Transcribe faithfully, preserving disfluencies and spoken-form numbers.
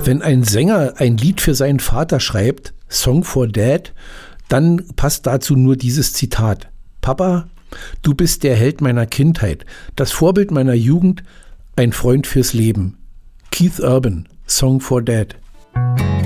Wenn ein Sänger ein Lied für seinen Vater schreibt, Song for Dad, dann passt dazu nur dieses Zitat. Papa, du bist der Held meiner Kindheit, das Vorbild meiner Jugend, ein Freund fürs Leben. Keith Urban, Song for Dad.